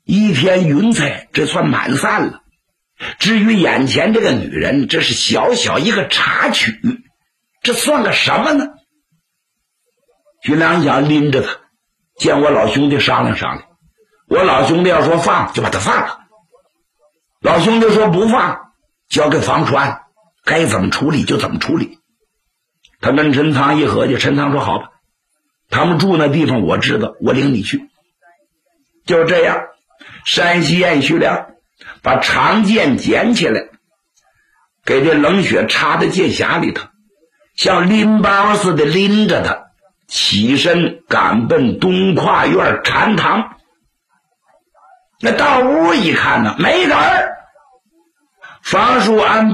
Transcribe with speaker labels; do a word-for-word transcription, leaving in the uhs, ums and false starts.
Speaker 1: 一天云彩这算满散了。至于眼前这个女人，这是小小一个插曲，这算个什么呢？徐良想拎着他，见我老兄弟商量商量，我老兄弟要说放就把他放了，老兄弟说不放交给房川，该怎么处理就怎么处理。他跟陈仓一合计，陈仓说好吧，他们住那地方我知道，我领你去。就这样，山西燕徐良把长剑捡起来，给这冷血插在剑匣里头，像拎包似的拎着他，起身赶奔东跨院禅堂。那到屋一看呢，没人儿，房叔安